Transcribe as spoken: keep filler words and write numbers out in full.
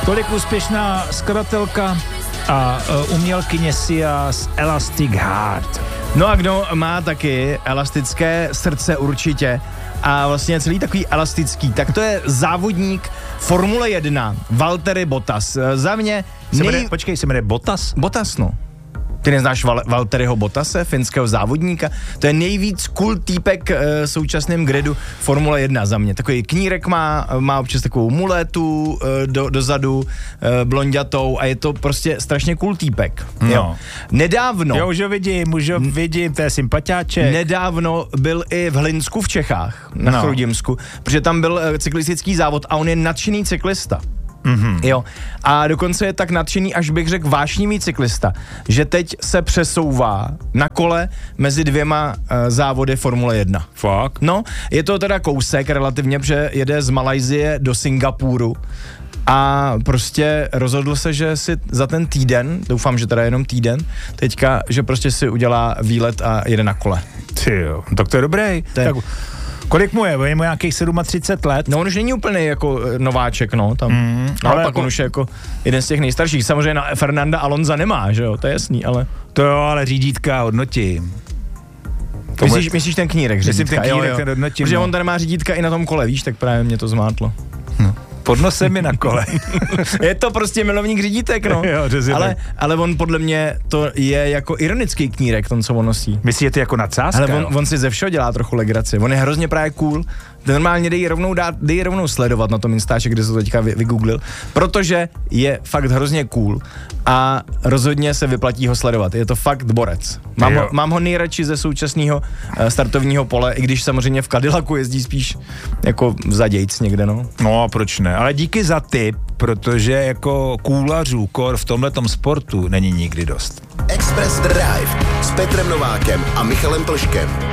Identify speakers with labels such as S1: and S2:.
S1: Tolik úspěšná skladatelka a uh, umělkyně Sia z Elastic Heart.
S2: No a kdo má taky elastické srdce určitě a vlastně celý takový elastický, tak to je závodník Formule jedna, Valtteri Bottas. Za mě...
S1: Nej...
S2: Nej...
S1: Počkej, se jmenuje Bottas?
S2: Bottas, no. Ty neznáš Val- Valtteriho Bottase, finského závodníka? To je nejvíc cool týpek e, současným gridu Formule jedna za mě. Takový knírek má, má občas takovou muletu e, do, dozadu, e, blonďatou a je to prostě strašně cool týpek.
S1: No.
S2: Jo. Nedávno...
S1: Jo, už ho vidím, už ho vidím, to je sympatiáček.
S2: Nedávno byl i v Hlinsku v Čechách, na
S1: No.
S2: Chrudimsku, protože tam byl e, cyklistický závod a on je nadšený cyklista.
S1: Mhm.
S2: Jo. A dokonce je tak nadšený, až bych řekl vášnivý cyklista, že teď se přesouvá na kole mezi dvěma uh, závody Formule jedna.
S1: Fakt?
S2: No, je to teda kousek relativně, protože jede z Malajsie do Singapuru a prostě rozhodl se, že si za ten týden, doufám, že teda jenom týden, teďka, že prostě si udělá výlet a jede na kole.
S1: Ty jo, tak to je dobrý.
S2: To je-
S1: Tak, kolik mu je? Je mu nějakých třicet sedm let?
S2: No on už není úplně jako eh, nováček, no, tam.
S1: Mm,
S2: no,
S1: ale
S2: ale pak
S1: jako-
S2: on už je jako jeden z těch nejstarších. Samozřejmě na Fernanda Alonza nemá, že jo, to je jasný, ale...
S1: To jo, ale řídítka hodnotím. To
S2: Myslíš,
S1: bude-
S2: myslíš ten knírek
S1: Myslím
S2: řídítka?
S1: ten knírek,
S2: jo, jo.
S1: ten hodnotím,
S2: Protože
S1: no.
S2: on tady má řídítka i na tom kole, víš, tak právě mě to zmátlo.
S1: Pod nosem je na kole.
S2: Je to prostě milovník řídítek, no.
S1: Jo, přesně
S2: ale,
S1: tak.
S2: ale on podle mě to je jako ironický knírek, ten, co on nosí.
S1: Myslíš, že to je jako nadsázka?
S2: Ale
S1: jo?
S2: on, on si ze všeho dělá trochu legraci. On je hrozně právě cool. Normálně dej rovnou, dát, dej rovnou sledovat na tom Instači, kde se to teďka vy, vygooglil, protože je fakt hrozně cool a rozhodně se vyplatí ho sledovat. Je to fakt borec. Mám,
S1: Jo.
S2: ho, mám ho nejradši ze současného uh, startovního pole, i když samozřejmě v Cadillacu jezdí spíš jako vzadějc někde, no.
S1: No a proč ne? Ale díky za tip, protože jako kůlařů kor v tomhletom sportu není nikdy dost.
S3: Express Drive s Petrem Novákem a Michalem Plškem.